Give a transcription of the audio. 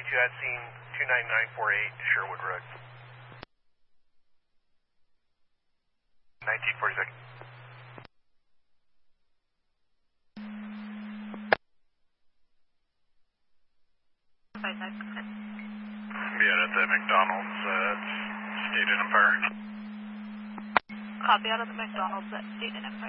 at scene 29948 Sherwood Road. 1946. Yeah, at the McDonald's State and Empire. Copy out of the McDonald's at State and Empire.